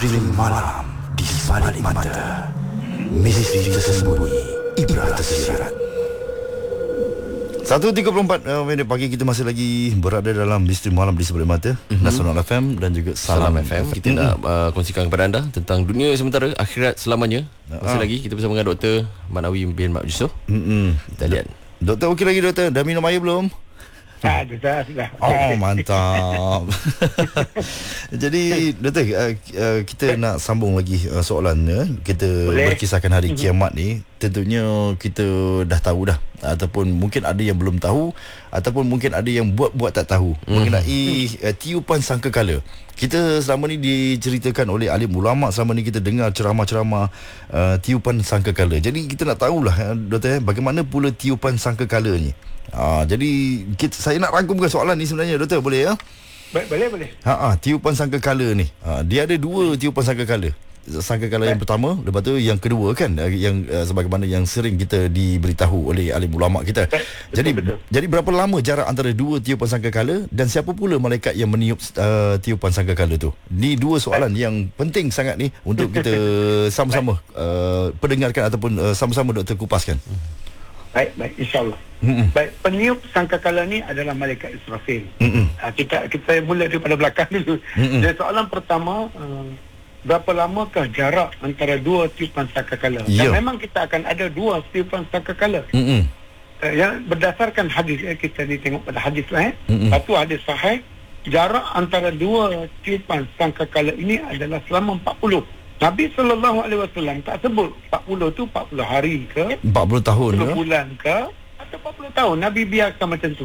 Misteri malam di sebalik mata. Misteri tersembunyi, ibrah tersirat. 1.34 minit pagi, kita masih lagi berada dalam Misteri Malam di Sebalik Mata, Nasional FM dan juga Salam FM. Kita nak kongsikan kepada anda tentang dunia sementara, akhirat selamanya. Masih lagi kita bersama dengan Dr. Manawi bin Mak Yusof. Kita lihat. Doktor okey lagi, doktor? Dah minum air belum? Dah. Oh, mantap. Jadi doktor, kita nak sambung lagi soalan. Kita berkisahkan hari kiamat ni. Tentunya kita dah tahu dah, ataupun mungkin ada yang belum tahu, ataupun mungkin ada yang buat tak tahu mengenai tiupan sangkakala. Kita selama ni diceritakan oleh alim ulama, selama ni kita dengar ceramah-ceramah tiupan sangkakala. Jadi kita nak tahulah, doktor, bagaimana pula tiupan sangkakala ni. Jadi saya nak rangkumkan soalan ni sebenarnya, doktor, boleh ya? Boleh. Tiupan sangkakala ni, dia ada dua tiupan sangkakala. Sangkakala yang pertama, lepas tu yang kedua kan, yang sebagaimana yang sering kita diberitahu oleh alim ulama kita. Jadi berapa lama jarak antara dua tiupan sangkakala, dan siapa pula malaikat yang meniup tiupan sangkakala tu? Ni dua soalan yang penting sangat ni untuk kita sama-sama pendengarkan ataupun sama-sama doktor kupaskan. Baik, insyaAllah. Baik, peniup sangkakala ni adalah malaikat Israfil. Kita mula daripada belakang dulu. Jadi soalan pertama, berapa lamakah jarak antara dua tiupan sangkakala? Dan memang kita akan ada dua tiupan sangkakala. Yang berdasarkan hadis, kita ni tengok pada hadis lah. Satu hadis sahih, jarak antara dua tiupan sangkakala ini adalah selama 40. Nabi SAW tak sebut 40 tu 40 hari ke, 40 tahun 40 bulan ke, atau 40 tahun. Nabi biarkan macam tu.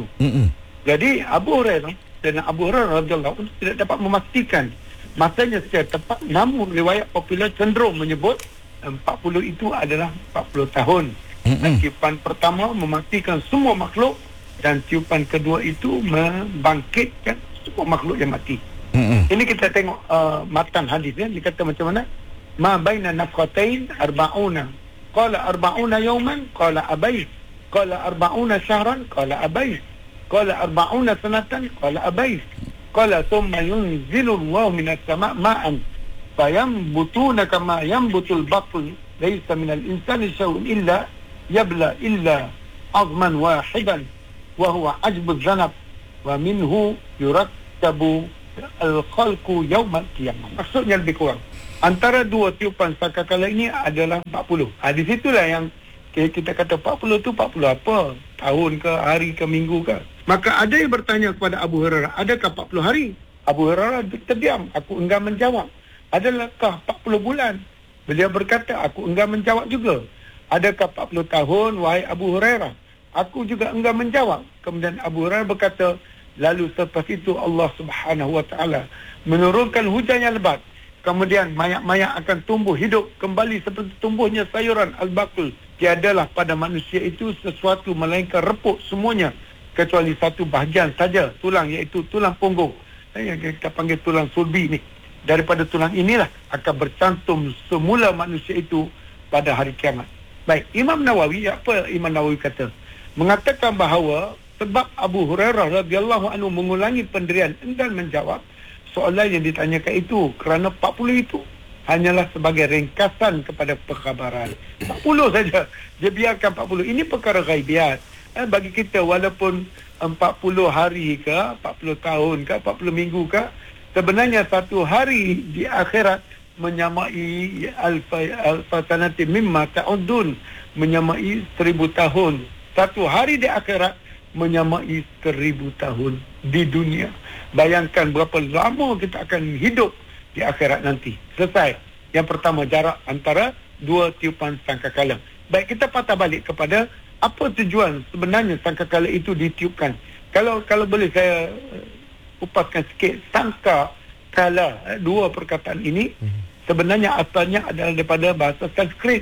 Jadi Abu Hurairah radhiyallahu anhu tidak dapat memastikan masanya secara tepat, namun riwayat popular cenderung menyebut 40 itu adalah 40 tahun. Tiupan pertama mematikan semua makhluk, dan tiupan kedua itu membangkitkan semua makhluk yang mati. Ini kita tengok matan hadis ya. Dia kata macam mana? Ma baina nafqatain arba'una. Qala arba'una yawman, qala abayt. Qala arba'una syahran, qala abayt. Qala arba'una sanatan, qala abayt. Qala thumma yunzilu Allah minas sama' ma'an fayambutuna kama yambutul baql laysa minal insani syai'un illa yabla illa azman wahidan wa huwa ajbu dhanab wa minhu yurattabu al-khalqu yawmal qiyamah. Maksudnya lebih kurang antara dua tiupan sangkakala ini adalah 40. Di situlah yang kita kata 40 tu 40 apa? Tahun ke, hari ke, minggu ke? Maka ada yang bertanya kepada Abu Hurairah, adakah 40 hari? Abu Hurairah terdiam, aku enggan menjawab. Adakah 40 bulan? Beliau berkata, aku enggan menjawab juga. Adakah 40 tahun, wahai Abu Hurairah? Aku juga enggan menjawab. Kemudian Abu Hurairah berkata, lalu selepas itu Allah Subhanahu wa ta'ala menurunkan hujan yang lebat. Kemudian mayat-mayat akan tumbuh hidup kembali seperti tumbuhnya sayuran al-baql. Tiadalah pada manusia itu sesuatu melainkan repuk semuanya, kecuali satu bahagian saja, tulang, iaitu tulang punggung. Yang kita panggil tulang sulbi ni. Daripada tulang inilah akan bercantum semula manusia itu pada hari kiamat. Baik, Imam Nawawi, apa Imam Nawawi kata? Mengatakan bahawa sebab Abu Hurairah radhiyallahu anhu mengulangi pendirian enggan menjawab soalan yang ditanyakan itu, kerana 40 itu hanyalah sebagai ringkasan kepada perkhabaran. 40 saja. Dia biarkan 40. Ini perkara ghaibiat. Bagi kita, walaupun 40 hari ke, 40 tahun ke, 40 minggu ke, sebenarnya satu hari di akhirat menyamai alfa sanati mimma ta'udun, menyamai 1000 tahun. Satu hari di akhirat menyamai 1000 tahun di dunia. Bayangkan berapa lama kita akan hidup di akhirat nanti. Selesai. Yang pertama, jarak antara dua tiupan sangkakala. Baik, kita patah balik kepada apa tujuan sebenarnya sangkakala itu ditiupkan. Kalau boleh saya upaskan sikit, sangkakala, dua perkataan ini sebenarnya asalnya adalah daripada bahasa Sanskrit.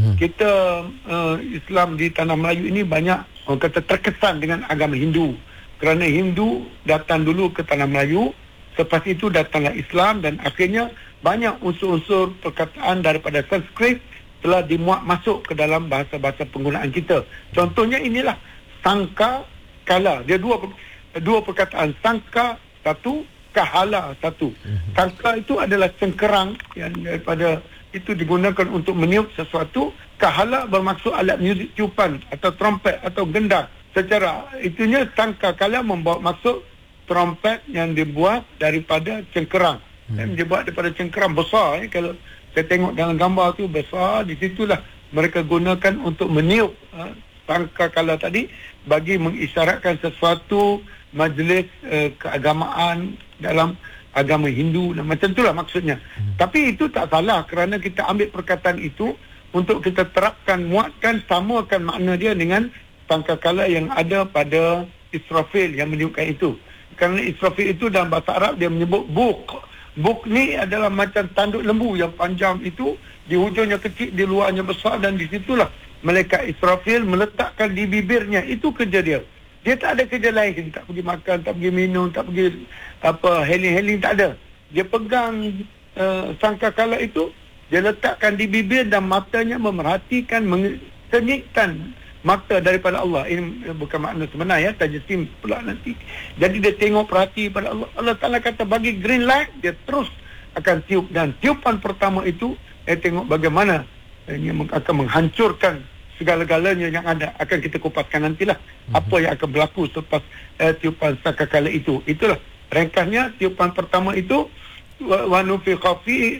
Kita Islam di tanah Melayu ini banyak orang kata terkesan dengan agama Hindu. Kerana Hindu datang dulu ke tanah Melayu, selepas itu datanglah Islam, dan akhirnya banyak unsur-unsur perkataan daripada Sanskrit telah dimuat masuk ke dalam bahasa-bahasa penggunaan kita. Contohnya inilah sangka kala. Dia dua perkataan, sangka satu, kahala satu. Sangka itu adalah cengkerang yang daripada itu digunakan untuk meniup sesuatu. Kahala bermaksud alat muzik tiupan atau trompet atau gendang. Secara itunya sangka kala membawa maksud trompet yang dibuat daripada cengkerang. Dan dibuat daripada cengkerang besar. Kalau saya tengok dalam gambar tu besar, di situlah mereka gunakan untuk meniup sangka kala tadi bagi mengisyaratkan sesuatu majlis keagamaan dalam agama Hindu dan macam itulah maksudnya. Tapi itu tak salah kerana kita ambil perkataan itu untuk kita terapkan, muatkan, samakan makna dia dengan sangkakala yang ada pada Israfil yang meniupkan itu. Kerana Israfil itu dalam bahasa Arab dia menyebut buk. Buk ni adalah macam tanduk lembu yang panjang itu, di hujungnya kecil, di luarnya besar, dan di situlah malaikat Israfil meletakkan di bibirnya. Itu kerja dia. Dia tak ada kerja lain, tak pergi makan, tak pergi minum, tak pergi heling-heling, tak ada. Dia pegang sangkakala itu, dia letakkan di bibir dan matanya memerhatikan, mengenyitkan mata daripada Allah. Ini bukan makna sebenar ya, tajasim pula nanti. Jadi dia tengok perhati pada Allah. Allah Ta'ala kata bagi green light, dia terus akan tiup. Dan tiupan pertama itu, dia tengok bagaimana ini akan menghancurkan segala-galanya yang ada. Akan kita kupaskan nantilah apa yang akan berlaku selepas tiupan sangkakala itu. Itulah ringkasnya tiupan pertama itu. Wa nufikha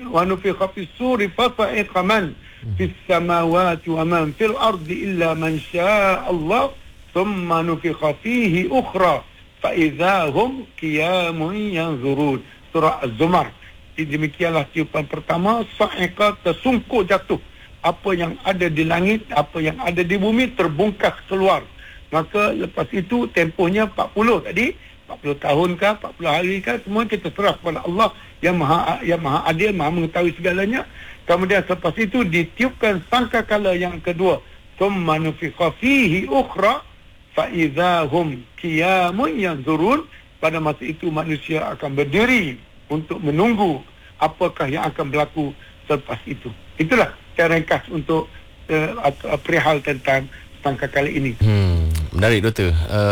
fi suri fa sa'iqa man fis samawati wa man fil ardi illa man syaa Allah thumma nufikha fihi ukhra fa idza hum qiyamun yanzurun. Surah Az-Zumar. Demikianlah tiupan pertama, sa'iqa, tersungkur jatuh. Apa yang ada di langit, apa yang ada di bumi terbungkas keluar. Maka lepas itu tempohnya 40 tadi, 40 tahun kah, 40 hari kah, semua kita serah kepada Allah yang maha adil, maha mengetahui segalanya. Kemudian selepas itu ditiupkan sangkakala yang kedua. Thumma nufikha fihi ukhra fa idza hum qiyamun yanzurun. Pada masa itu manusia akan berdiri untuk menunggu apakah yang akan berlaku selepas itu. Itulah cara ringkas untuk perihal tentang sangkakala ini. Menarik Doktor.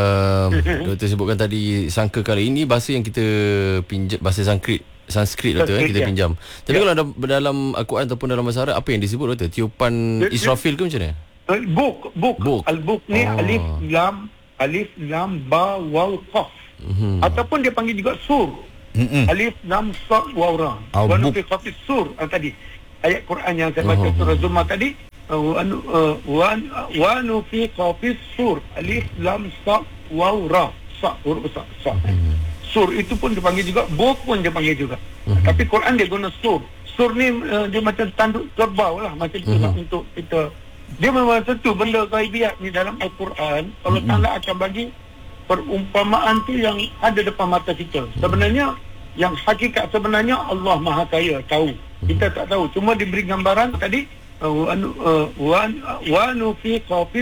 Doktor sebutkan tadi sangkakala ini bahasa yang kita pinjam, bahasa Sanskrit Doktor, kita pinjam. Tapi kalau dalam Al-Quran ataupun dalam bahasa Arab, apa yang disebut Doktor? Tiupan Israfil ke macam mana? Buk. Al-buk ni alif lam ba waw qaf. Ataupun dia panggil juga sur. Alif lam sad waw ra. Wa nufikha fis sur tadi. Ayat Quran yang saya baca surah Zumar tadi, wa nufikha fis sur, alif lam sad waw ra. Sa huruf besar. Sur itu pun dipanggil juga, buk pun dia panggil juga. Tapi Quran dia guna sur. Sur ni dia macam tanduk kerbau lah, macam tu lah untuk kita. Dia memang tentu benda ghaibiyat ni dalam Al-Quran. Allah Ta'ala akan bagi perumpamaan tu yang ada depan mata kita. Sebenarnya yang hakikat sebenarnya Allah Maha Kaya tahu. Kita tak tahu. Cuma diberi gambaran tadi wa nufikha